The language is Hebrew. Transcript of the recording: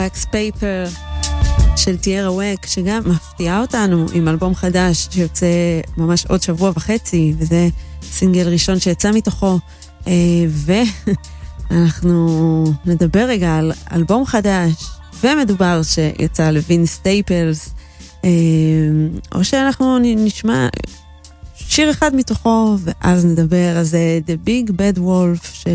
Wax Paper של תיארה ווק, שגם מפתיעה אותנו עם אלבום חדש שיוצא ממש עוד שבוע וחצי, וזה סינגל ראשון שיצא מתוכו, ואנחנו נדבר רגע על אלבום חדש ומדובר שיצא לווין סטייפלס, או שאנחנו נשמע שיר אחד מתוכו ואז נדבר. אז The Big Bad Wolf של